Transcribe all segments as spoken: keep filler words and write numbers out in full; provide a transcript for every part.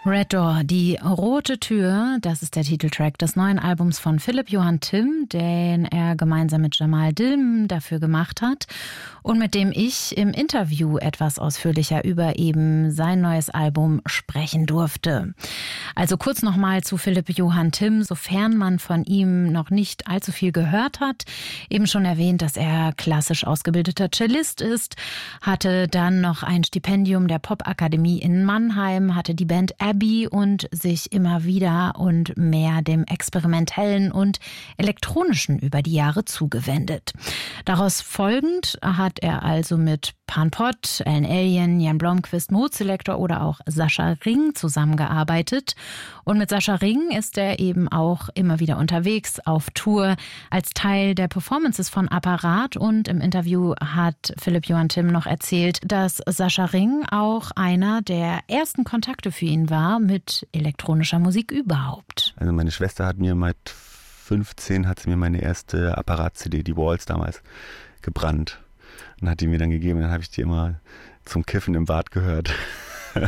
Red Door, die rote Tür, das ist der Titeltrack des neuen Albums von Philipp Johann Timm, den er gemeinsam mit Jamal Dilm dafür gemacht hat und mit dem ich im Interview etwas ausführlicher über eben sein neues Album sprechen durfte. Also kurz nochmal zu Philipp Johann Timm, sofern man von ihm noch nicht allzu viel gehört hat. Eben schon erwähnt, dass er klassisch ausgebildeter Cellist ist, hatte dann noch ein Stipendium der Popakademie in Mannheim, hatte die Band Abbey und sich immer wieder und mehr dem Experimentellen und Elektronischen über die Jahre zugewendet. Daraus folgend hat er also mit Pan Pot, Alan Alien, Jan Blomqvist, Mode Selector oder auch Sascha Ring zusammengearbeitet. Und mit Sascha Ring ist er eben auch immer wieder unterwegs auf Tour als Teil der Performances von Apparat. Und im Interview hat Philipp Johann Timm noch erzählt, dass Sascha Ring auch einer der ersten Kontakte für ihn war mit elektronischer Musik überhaupt. Also meine Schwester hat mir mit fünfzehn hat sie mir meine erste Apparat-C D, die Walls damals, gebrannt. Und hat die mir dann gegeben. Dann habe ich die immer zum Kiffen im Bad gehört. Ah,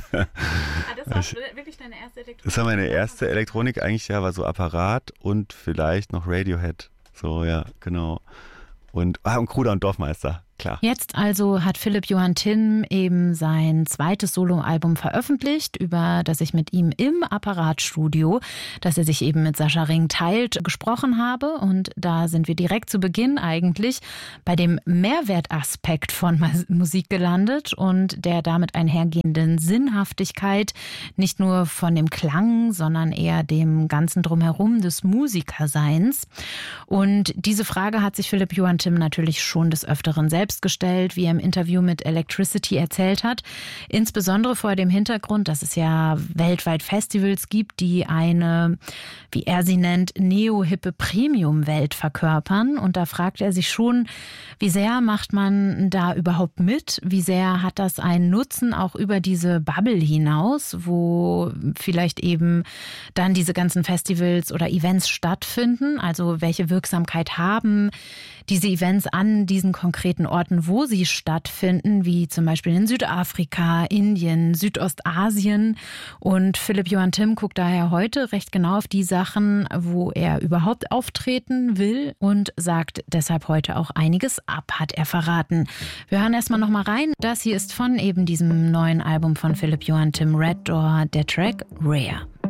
das war wirklich deine erste Elektronik? Das war meine erste Elektronik eigentlich, ja, war so Apparat und vielleicht noch Radiohead. So, ja, genau. Und, ah, und Kruder und Dorfmeister, klar. Jetzt also hat Philipp Johann Timm eben sein zweites Soloalbum veröffentlicht, über das ich mit ihm im Apparatstudio, das er sich eben mit Sascha Ring teilt, gesprochen habe. Und da sind wir direkt zu Beginn eigentlich bei dem Mehrwertaspekt von Musik gelandet und der damit einhergehenden Sinnhaftigkeit, nicht nur von dem Klang, sondern eher dem ganzen Drumherum des Musikerseins. Und diese Frage hat sich Philipp Johann Timm natürlich schon des Öfteren selbst gestellt, wie er im Interview mit Electricity erzählt hat. Insbesondere vor dem Hintergrund, dass es ja weltweit Festivals gibt, die eine, wie er sie nennt, neo-hippe Premium-Welt verkörpern. Und da fragt er sich schon, wie sehr macht man da überhaupt mit? Wie sehr hat das einen Nutzen auch über diese Bubble hinaus, wo vielleicht eben dann diese ganzen Festivals oder Events stattfinden? Also welche Wirksamkeit haben diese Events an diesen konkreten Orten, wo sie stattfinden, wie zum Beispiel in Südafrika, Indien, Südostasien. Und Philipp Johann Timm guckt daher heute recht genau auf die Sachen, wo er überhaupt auftreten will und sagt deshalb heute auch einiges ab, hat er verraten. Wir hören erstmal noch mal rein. Das hier ist von eben diesem neuen Album von Philipp Johann Timm, Red Door, der Track Rare.